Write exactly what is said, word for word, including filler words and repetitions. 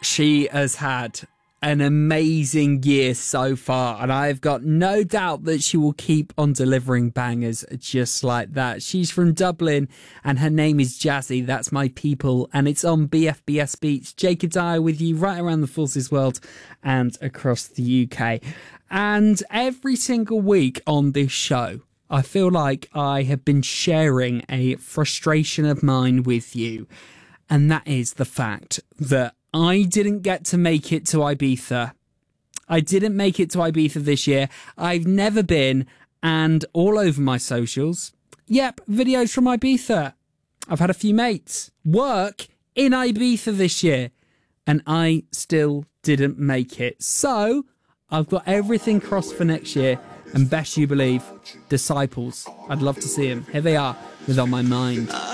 She has had an amazing year so far, and I've got no doubt that she will keep on delivering bangers just like that. She's from Dublin, and her name is Jazzy. That's my people, and it's on B F B S Beats. Jake and I with you right around the Forces world and across the U K. And every single week on this show, I feel like I have been sharing a frustration of mine with you, and that is the fact that I didn't get to make it to Ibiza. I didn't make it to Ibiza this year. I've never been, and all over my socials, yep, videos from Ibiza. I've had a few mates work in Ibiza this year, and I still didn't make it. So I've got everything crossed for next year, and best you believe, Disciples. I'd love to see them. Here they are with On My Mind.